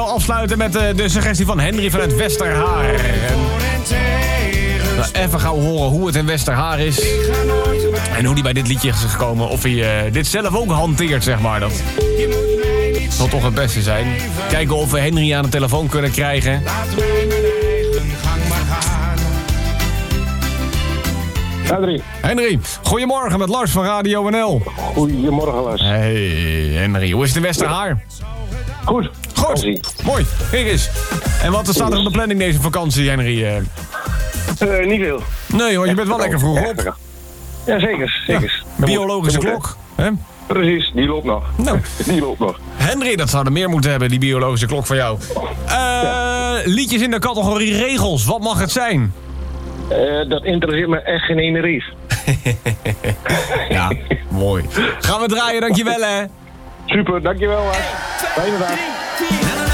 Afsluiten met de suggestie van Henry vanuit Westerhaar. Even gauw horen hoe het in Westerhaar is. En hoe hij bij dit liedje is gekomen. Of hij dit zelf ook hanteert, zeg maar. Dat zal toch het beste zijn. Kijken of we Henry aan de telefoon kunnen krijgen. Henry, goedemorgen met Lars van Radio NL. Goedemorgen, Lars. Hey Henry, hoe is het in Westerhaar? Goed. Mooi. Kijk eens. En wat staat er op de planning deze vakantie, Henry? Niet veel. Nee hoor, je bent wel lekker vroeg op. Ja, zeker. Ja, biologische klok. Hè? Precies, die loopt nog. Nou. Die loopt nog. Henry, dat zou er meer moeten hebben, die biologische klok van jou. Liedjes in de categorie regels, wat mag het zijn? Dat interesseert me echt geen ene rief. Ja, mooi. Gaan we draaien, dankjewel hè. Super, dankjewel, Lars. Fijne dag.